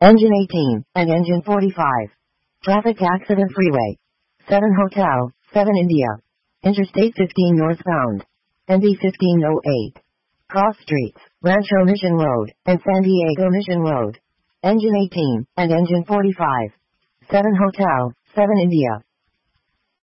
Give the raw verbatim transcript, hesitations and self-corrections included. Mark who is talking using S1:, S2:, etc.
S1: Engine eighteen, and engine forty-five. Traffic accident freeway. seven Hotel, seven India. Interstate fifteen northbound. N B fifteen oh eight. Cross streets, Rancho Mission Road, and San Diego Mission Road. Engine eighteen, and engine forty-five. seven Hotel, seven India.